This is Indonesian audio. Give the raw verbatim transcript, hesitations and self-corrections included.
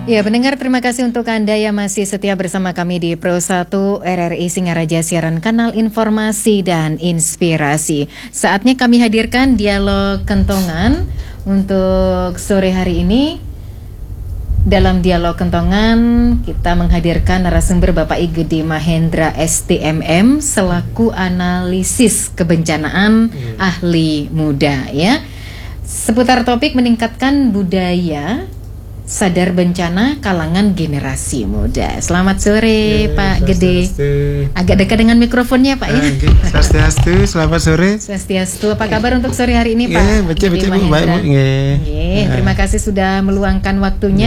Ya, pendengar, terima kasih untuk Anda yang masih setia bersama kami di Pro satu R R I Singaraja, siaran kanal informasi dan inspirasi. Saatnya kami hadirkan dialog kentongan untuk sore hari ini. Dalam dialog kentongan, kita menghadirkan narasumber Bapak I Gede Mahendra S T M M selaku analisis kebencanaan ahli muda, ya. Seputar topik meningkatkan budaya sadar bencana kalangan generasi muda. Selamat sore, ya, Pak Gede. Agak dekat dengan mikrofonnya, Pak, ya. Swastiastu, selamat sore. Swastiastu. Apa kabar untuk sore hari ini, Pak? Ya, baca baca Bu, baik Bu. Ya, terima kasih sudah meluangkan waktunya.